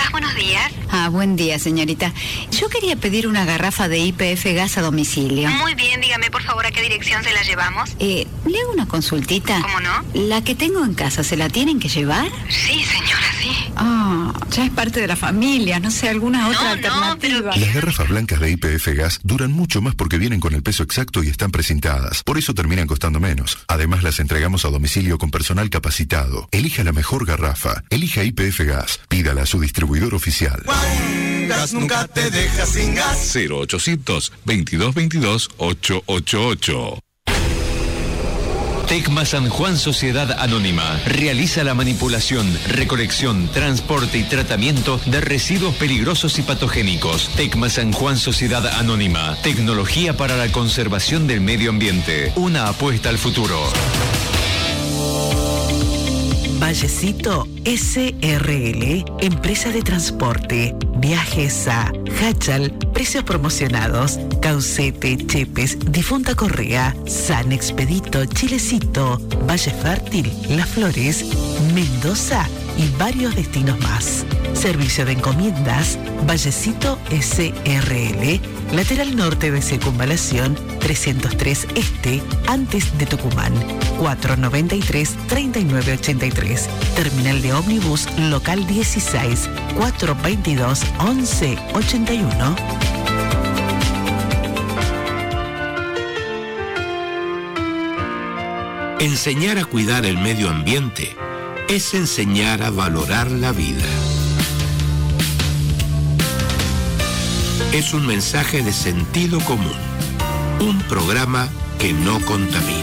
Gas, buenos días. Buen día, señorita. Yo quería pedir una garrafa de YPF Gas a domicilio. Muy bien, dígame por favor a qué dirección se la llevamos. ¿Le hago una consultita? ¿Cómo no? ¿La que tengo en casa, se la tienen que llevar? Sí, señora, sí. Ya es parte de la familia, no sé, alguna otra alternativa. Pero... Las garrafas blancas de YPF Gas duran mucho más porque vienen con el peso exacto y están precintadas. Por eso terminan costando menos. Además, las entregamos a domicilio con personal capacitado. Elija la mejor garrafa. Elija YPF Gas. Pídala a su distribuidor oficial. Gas nunca te deja sin gas. 0800 2222 888. Tecma San Juan Sociedad Anónima realiza la manipulación, recolección, transporte y tratamiento de residuos peligrosos y patogénicos. Tecma San Juan Sociedad Anónima, tecnología para la conservación del medio ambiente, una apuesta al futuro. Vallecito SRL, empresa de transporte, viajes a Hachal, precios promocionados, Caucete, Chepes, Difunta Correa, San Expedito, Chilecito, Valle Fértil, Las Flores, Mendoza y varios destinos más. Servicio de encomiendas, Vallecito SRL, lateral norte de Circunvalación 303 Este, antes de Tucumán, 493-3983. Terminal de ómnibus local 16, 422-1181. Enseñar a cuidar el medio ambiente es enseñar a valorar la vida. Es un mensaje de sentido común, un programa que no contamina.